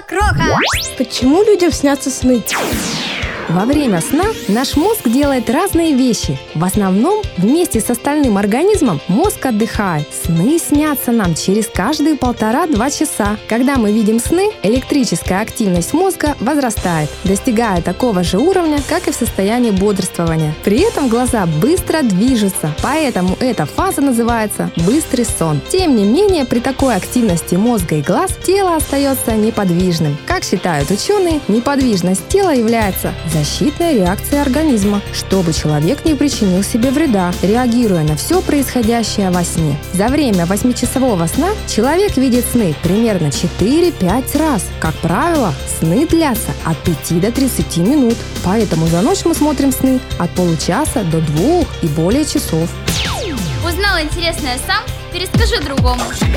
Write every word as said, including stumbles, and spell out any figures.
Кроха! Почему людям снятся сны? Во время сна наш мозг делает разные вещи. В основном вместе с остальным организмом мозг отдыхает. Сны снятся нам через каждые полтора-два часа. Когда мы видим сны, электрическая активность мозга возрастает, достигая такого же уровня, как и в состоянии бодрствования. При этом глаза быстро движутся, поэтому эта фаза называется быстрый сон. Тем не менее, при такой активности мозга и глаз тело остается неподвижным. Как считают ученые, неподвижность тела является защитная реакция организма, чтобы человек не причинил себе вреда, реагируя на все происходящее во сне. За время восьмичасового сна человек видит сны примерно четыре-пять раз. Как правило, сны длятся от пяти до тридцати минут, поэтому за ночь мы смотрим сны от получаса до двух и более часов. Узнал интересное сам? Перескажи другому.